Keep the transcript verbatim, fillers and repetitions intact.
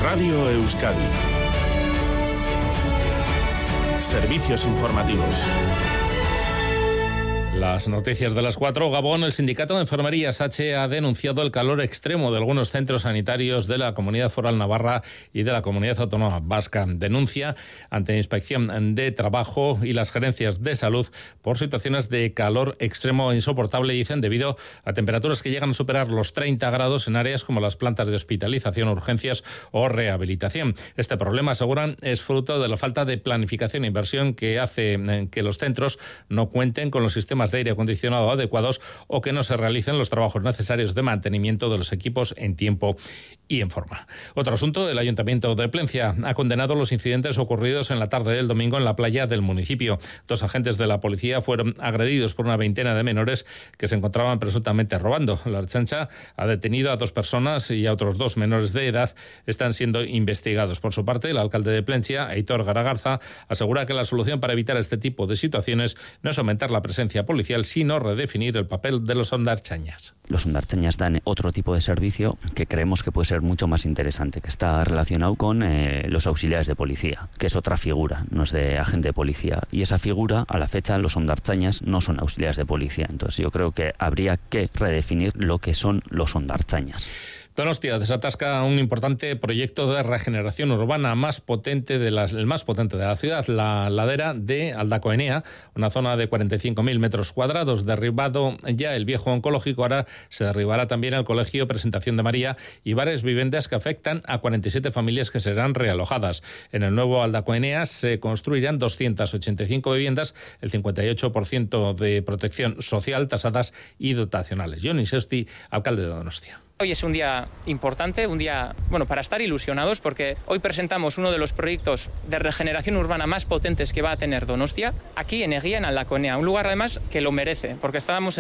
Radio Euskadi. Servicios informativos. Las noticias de las cuatro. Gabón, el sindicato de enfermería S H ha denunciado el calor extremo de algunos centros sanitarios de la Comunidad Foral Navarra y de la Comunidad Autónoma Vasca. Denuncia ante la Inspección de Trabajo y las gerencias de salud por situaciones de calor extremo insoportable, dicen, debido a temperaturas que llegan a superar los treinta grados en áreas como las plantas de hospitalización, urgencias o rehabilitación. Este problema, aseguran, es fruto de la falta de planificación e inversión que hace que los centros no cuenten con los sistemas de aire acondicionado adecuados o que no se realicen los trabajos necesarios de mantenimiento de los equipos en tiempo y en forma. Otro asunto, el Ayuntamiento de Plencia ha condenado los incidentes ocurridos en la tarde del domingo en la playa del municipio. Dos agentes de la policía fueron agredidos por una veintena de menores que se encontraban presuntamente robando. La Ertzaintza ha detenido a dos personas y a otros dos menores de edad están siendo investigados. Por su parte, el alcalde de Plencia, Aitor Garagarza, asegura que la solución para evitar este tipo de situaciones no es aumentar la presencia policial, sino redefinir el papel de los hondarchañas. Los hondarchañas dan otro tipo de servicio que creemos que puede ser mucho más interesante, que está relacionado con eh, los auxiliares de policía, que es otra figura, no es de agente de policía. Y esa figura, a la fecha, los hondarchañas no son auxiliares de policía. Entonces yo creo que habría que redefinir lo que son los hondarchañas. Donostia desatasca un importante proyecto de regeneración urbana más potente de las, el más potente de la ciudad, la ladera de Aldacoenea, una zona de cuarenta y cinco mil metros cuadrados. Derribado ya el viejo oncológico, ahora se derribará también el Colegio Presentación de María y varias viviendas que afectan a cuarenta y siete familias que serán realojadas. En el nuevo Aldacoenea se construirán doscientas ochenta y cinco viviendas, el cincuenta y ocho por ciento de protección social, tasadas y dotacionales. Johnny Sesti, alcalde de Donostia. Hoy es un día importante, un día bueno para estar ilusionados, porque hoy presentamos uno de los proyectos de regeneración urbana más potentes que va a tener Donostia, aquí en Eguía, en Aldacoenea, un lugar además que lo merece, porque estábamos